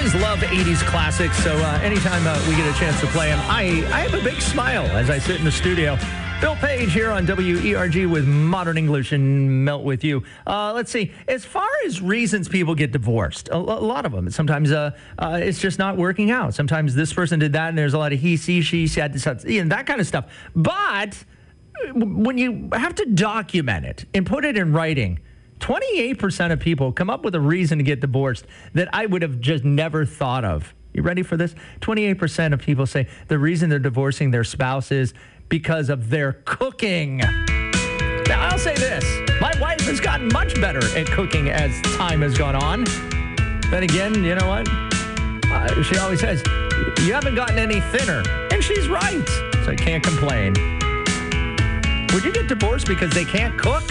always love 80s classics, so anytime we get a chance to play them, I have a big smile as I sit in the studio. Bill Page here on WERG with Modern English and Melt with you. Let's see. As far as reasons people get divorced, a lot of them. Sometimes it's just not working out. Sometimes this person did that, and there's a lot of he, she said, that kind of stuff. But when you have to document it and put it in writing, 28% of people come up with a reason to get divorced that I would have just never thought of. You ready for this? 28% of people say the reason they're divorcing their spouse is because of their cooking. Now, I'll say this. My wife has gotten much better at cooking as time has gone on. Then again, you know what? She always says, you haven't gotten any thinner. And she's right. So I can't complain. Would you get divorced because they can't cook?